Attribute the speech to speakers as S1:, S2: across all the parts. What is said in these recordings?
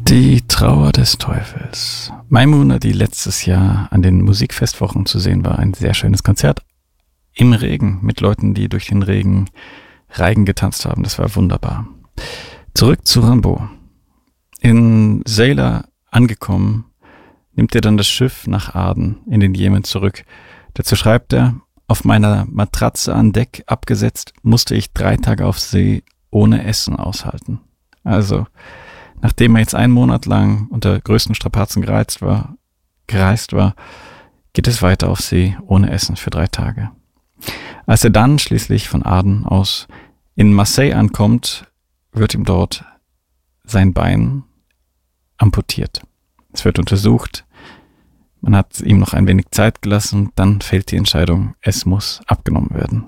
S1: Die Trauer des Teufels. Maimouna, die letztes Jahr an den Musikfestwochen zu sehen war, ein sehr schönes Konzert im Regen mit Leuten, die durch den Reigen getanzt haben. Das war wunderbar. Zurück zu Rimbaud. In Zeila angekommen, nimmt er dann das Schiff nach Aden in den Jemen zurück. Dazu schreibt er: Auf meiner Matratze an Deck abgesetzt, musste ich 3 Tage auf See ohne Essen aushalten. Also, nachdem er jetzt 1 Monat lang unter größten Strapazen gereist war, geht es weiter auf See ohne Essen für 3 Tage. Als er dann schließlich von Aden aus in Marseille ankommt, wird ihm dort sein Bein amputiert. Es wird untersucht, man hat ihm noch ein wenig Zeit gelassen, dann fällt die Entscheidung, es muss abgenommen werden.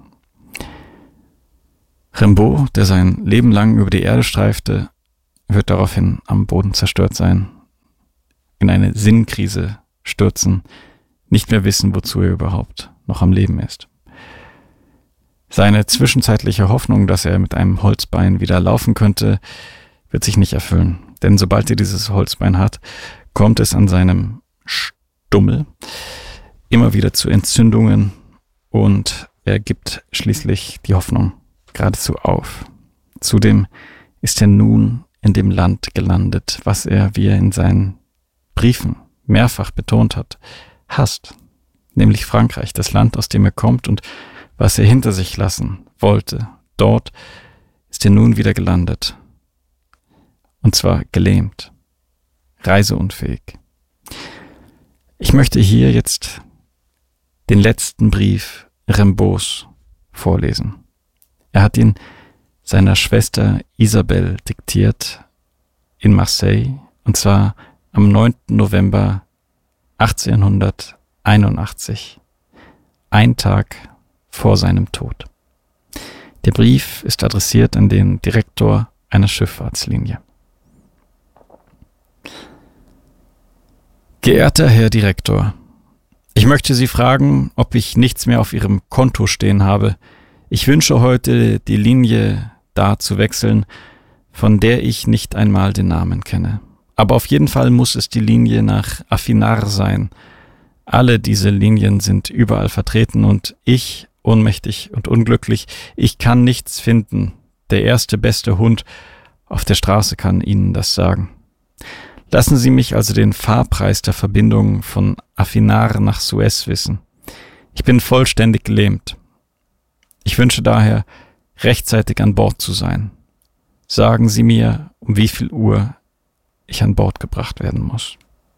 S1: Rimbaud, der sein Leben lang über die Erde streifte, wird daraufhin am Boden zerstört sein, in eine Sinnkrise stürzen, nicht mehr wissen, wozu er überhaupt noch am Leben ist. Seine zwischenzeitliche Hoffnung, dass er mit einem Holzbein wieder laufen könnte, wird sich nicht erfüllen. Denn sobald er dieses Holzbein hat, kommt es an seinem Stummel immer wieder zu Entzündungen und er gibt schließlich die Hoffnung geradezu auf. Zudem ist er nun in dem Land gelandet, was er, wie er in seinen Briefen mehrfach betont hat, hasst, nämlich Frankreich, das Land, aus dem er kommt und was er hinter sich lassen wollte. Dort ist er nun wieder gelandet, und zwar gelähmt, reiseunfähig. Ich möchte hier jetzt den letzten Brief Rimbauds vorlesen. Er hat ihn seiner Schwester Isabelle diktiert in Marseille, und zwar am 9. November 1881, 1 Tag vor seinem Tod. Der Brief ist adressiert an den Direktor einer Schifffahrtslinie. Geehrter Herr Direktor, ich möchte Sie fragen, ob ich nichts mehr auf Ihrem Konto stehen habe. Ich wünsche heute, die Linie da zu wechseln, von der ich nicht einmal den Namen kenne. Aber auf jeden Fall muss es die Linie nach Affinar sein. Alle diese Linien sind überall vertreten und ich, ohnmächtig und unglücklich, ich kann nichts finden. Der erste beste Hund auf der Straße kann Ihnen das sagen. Lassen Sie mich also den Fahrpreis der Verbindung von Affinar nach Suez wissen. Ich bin vollständig gelähmt. Ich wünsche daher, rechtzeitig an Bord zu sein. Sagen Sie mir, um wie viel Uhr ich an Bord gebracht werden muss.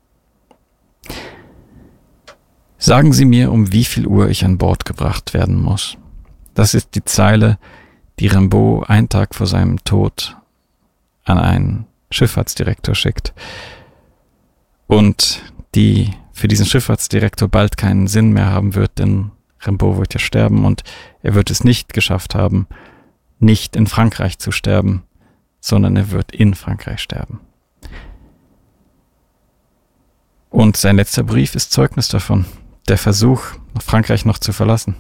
S1: Sagen Sie mir, um wie viel Uhr ich an Bord gebracht werden muss. Das ist die Zeile, die Rimbaud 1 Tag vor seinem Tod an einen Schifffahrtsdirektor schickt und die für diesen Schifffahrtsdirektor bald keinen Sinn mehr haben wird, denn Rimbaud wird ja sterben und er wird es nicht geschafft haben, nicht in Frankreich zu sterben, sondern er wird in Frankreich sterben. Und sein letzter Brief ist Zeugnis davon, der Versuch, Frankreich noch zu verlassen.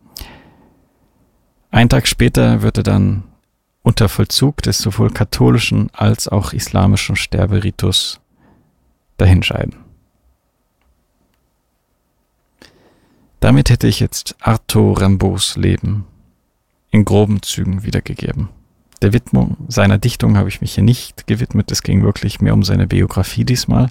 S1: 1 Tag später wird er dann unter Vollzug des sowohl katholischen als auch islamischen Sterberitus dahinscheiden. Damit hätte ich jetzt Arthur Rimbauds Leben in groben Zügen wiedergegeben. Der Widmung seiner Dichtung habe ich mich hier nicht gewidmet, es ging wirklich mehr um seine Biografie diesmal.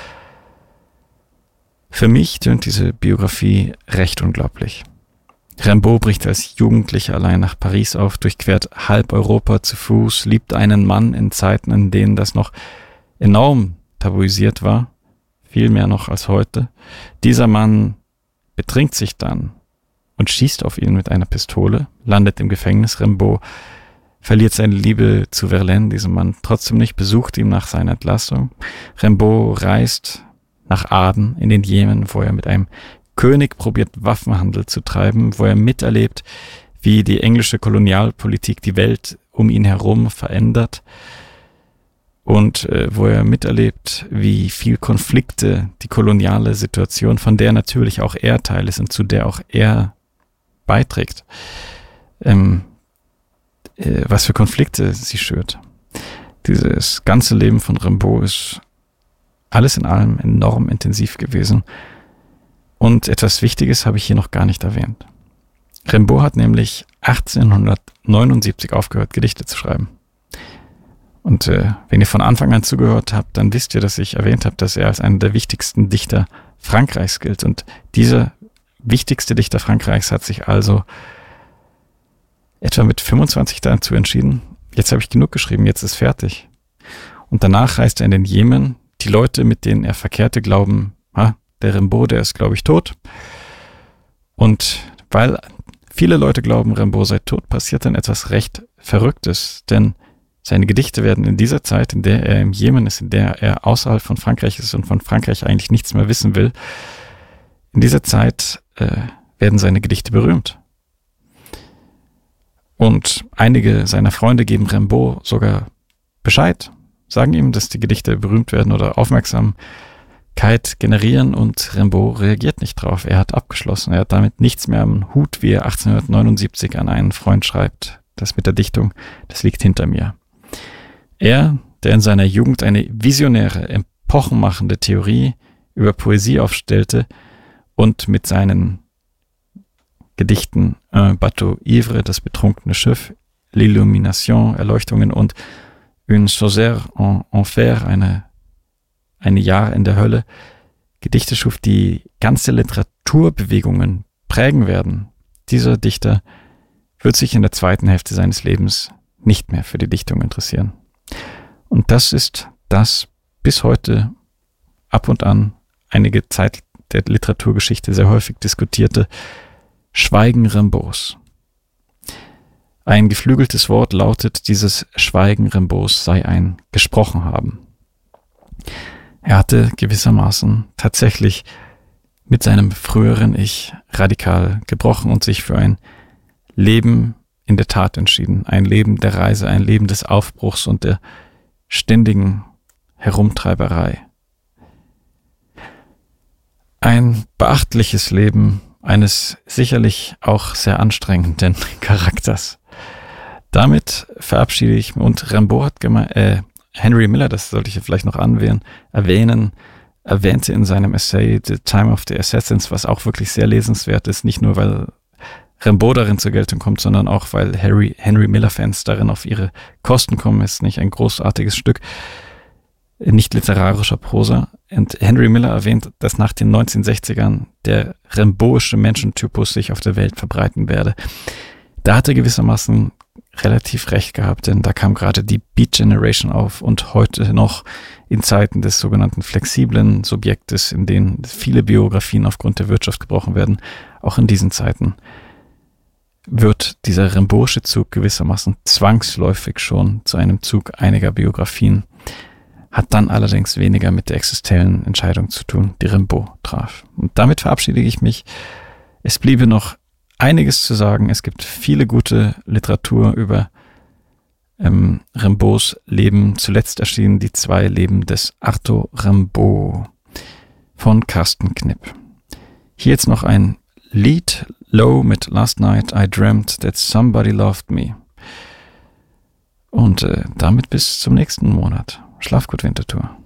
S1: Für mich tönt diese Biografie recht unglaublich. Rimbaud bricht als Jugendlicher allein nach Paris auf, durchquert halb Europa zu Fuß, liebt einen Mann in Zeiten, in denen das noch enorm tabuisiert war, viel mehr noch als heute. Dieser Mann betrinkt sich dann und schießt auf ihn mit einer Pistole, landet im Gefängnis. Rimbaud verliert seine Liebe zu Verlaine, diesem Mann trotzdem nicht, besucht ihn nach seiner Entlassung. Rimbaud reist nach Aden in den Jemen, wo er mit einem König probiert, Waffenhandel zu treiben, wo er miterlebt, wie die englische Kolonialpolitik die Welt um ihn herum verändert und wo er miterlebt, wie viel Konflikte die koloniale Situation, von der natürlich auch er Teil ist und zu der auch er beiträgt, was für Konflikte sie schürt. Dieses ganze Leben von Rimbaud ist Alles in allem enorm intensiv gewesen. Und etwas Wichtiges habe ich hier noch gar nicht erwähnt. Rimbaud hat nämlich 1879 aufgehört, Gedichte zu schreiben. Und wenn ihr von Anfang an zugehört habt, dann wisst ihr, dass ich erwähnt habe, dass er als einer der wichtigsten Dichter Frankreichs gilt. Und dieser wichtigste Dichter Frankreichs hat sich also etwa mit 25 dazu entschieden, jetzt habe ich genug geschrieben, jetzt ist fertig. Und danach reist er in den Jemen. Die Leute, mit denen er verkehrte, glauben, der Rimbaud, der ist, glaube ich, tot. Und weil viele Leute glauben, Rimbaud sei tot, passiert dann etwas recht Verrücktes. Denn seine Gedichte werden in dieser Zeit, in der er im Jemen ist, in der er außerhalb von Frankreich ist und von Frankreich eigentlich nichts mehr wissen will, in dieser Zeit werden seine Gedichte berühmt. Und einige seiner Freunde geben Rimbaud sogar Bescheid, sagen ihm, dass die Gedichte berühmt werden oder Aufmerksamkeit generieren, und Rimbaud reagiert nicht drauf. Er hat abgeschlossen. Er hat damit nichts mehr am Hut, wie er 1879 an einen Freund schreibt. Das mit der Dichtung, das liegt hinter mir. Er, der in seiner Jugend eine visionäre, epochenmachende Theorie über Poesie aufstellte und mit seinen Gedichten Un bateau ivre, das betrunkene Schiff, L'illumination, Erleuchtungen und Une chaussée en enfer, eine Jahr in der Hölle, Gedichte schuf, die ganze Literaturbewegungen prägen werden. Dieser Dichter wird sich in der zweiten Hälfte seines Lebens nicht mehr für die Dichtung interessieren. Und das ist das bis heute ab und an einige Zeit der Literaturgeschichte sehr häufig diskutierte Schweigen Rimbauds. Ein geflügeltes Wort lautet, dieses Schweigen Rimbauds sei ein Gesprochenhaben. Er hatte gewissermaßen tatsächlich mit seinem früheren Ich radikal gebrochen und sich für ein Leben in der Tat entschieden. Ein Leben der Reise, ein Leben des Aufbruchs und der ständigen Herumtreiberei. Ein beachtliches Leben eines sicherlich auch sehr anstrengenden Charakters. Damit verabschiede ich mich, und Rimbaud hat Henry Miller, das sollte ich vielleicht noch erwähnen, erwähnte in seinem Essay The Time of the Assassins, was auch wirklich sehr lesenswert ist, nicht nur weil Rimbaud darin zur Geltung kommt, sondern auch weil Henry Miller-Fans darin auf ihre Kosten kommen. Ist nicht ein großartiges Stück, nicht literarischer Prosa. Und Henry Miller erwähnt, dass nach den 1960ern der Rimbaudische Menschentypus sich auf der Welt verbreiten werde. Da hat er gewissermaßen relativ recht gehabt, denn da kam gerade die Beat Generation auf, und heute noch in Zeiten des sogenannten flexiblen Subjektes, in denen viele Biografien aufgrund der Wirtschaft gebrochen werden, auch in diesen Zeiten wird dieser Rimbaudische Zug gewissermaßen zwangsläufig schon zu einem Zug einiger Biografien, hat dann allerdings weniger mit der existenziellen Entscheidung zu tun, die Rimbaud traf. Und damit verabschiede ich mich. Es bliebe noch einiges zu sagen. Es gibt viele gute Literatur über Rimbauds Leben. Zuletzt erschienen die 2 Leben des Arthur Rimbaud von Carsten Knipp. Hier jetzt noch ein Lied, Low mit Last Night I Dreamt That Somebody Loved Me. Und damit bis zum nächsten Monat. Schlaf gut, Winterthur.